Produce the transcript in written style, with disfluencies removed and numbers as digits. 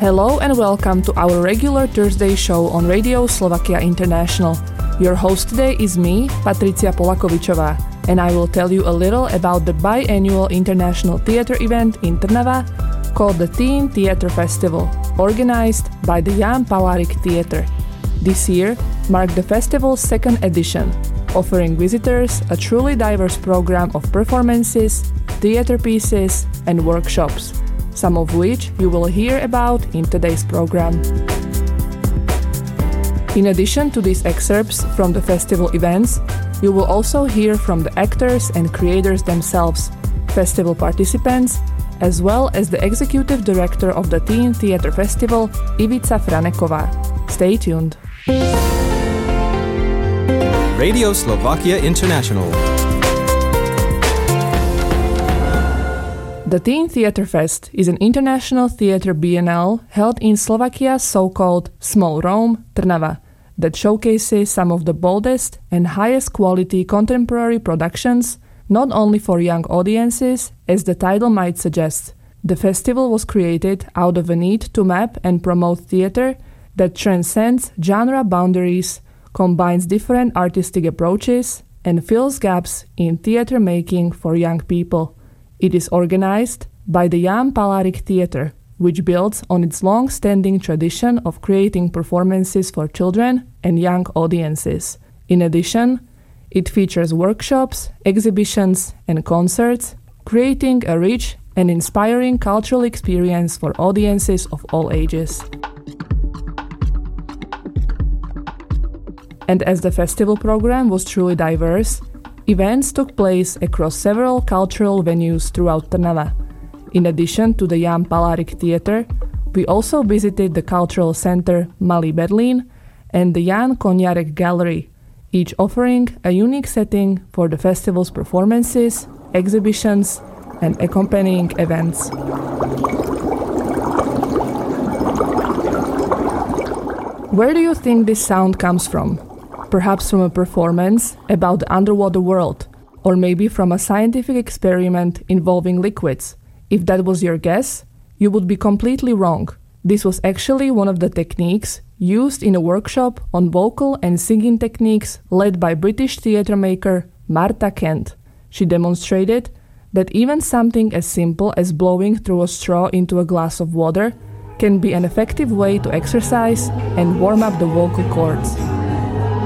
Hello and welcome to our regular Thursday show on Radio Slovakia International. Your host today is me, Patricia Polakovičová, and I will tell you a little about the biannual international theater event in Trnava called the Teen Theater Festival, organized by the Jan Palárik Theater. This year marked the festival's second edition, offering visitors a truly diverse program of performances, theater pieces, and workshops, some of which you will hear about in today's program. In addition to these excerpts from the festival events, you will also hear from the actors and creators themselves, festival participants, as well as the executive director of the Teen Theater Festival, Ivica Franeková. Stay tuned. Radio Slovakia International. The Teen Theater Fest is an international theater biennale held in Slovakia's so-called Small Rome, Trnava, that showcases some of the boldest and highest quality contemporary productions, not only for young audiences, as the title might suggest. The festival was created out of a need to map and promote theater that transcends genre boundaries, combines different artistic approaches, and fills gaps in theater making for young people. It is organized by the Jan Palárik Theater, which builds on its long-standing tradition of creating performances for children and young audiences. In addition, it features workshops, exhibitions, and concerts, creating a rich and inspiring cultural experience for audiences of all ages. And as the festival program was truly diverse, events took place across several cultural venues throughout Trnava. In addition to the Jan Palárik Theater, we also visited the cultural center Malý Berlín and the Jan Koňárek Gallery, each offering a unique setting for the festival's performances, exhibitions, and accompanying events. Where do you think this sound comes from? Perhaps from a performance about the underwater world, or maybe from a scientific experiment involving liquids. If that was your guess, you would be completely wrong. This was actually one of the techniques used in a workshop on vocal and singing techniques led by British theatre maker Marta Kent. She demonstrated that even something as simple as blowing through a straw into a glass of water can be an effective way to exercise and warm up the vocal cords.